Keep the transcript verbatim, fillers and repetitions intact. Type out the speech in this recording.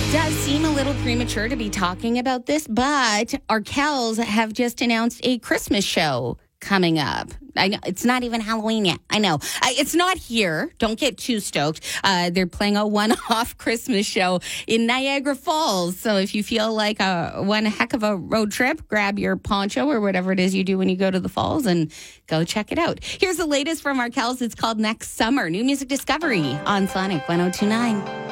Does seem a little premature to be talking about this, but Arkells have just announced a Christmas show coming up. I know it's not even Halloween yet. I know uh, it's not here. Don't get too stoked. Uh, they're playing a one-off Christmas show in Niagara Falls. So if you feel like a one heck of a road trip, grab your poncho or whatever it is you do when you go to the falls and go check it out. Here's the latest from Arkells. It's called Next Summer. New music discovery on Sonic one oh two point nine.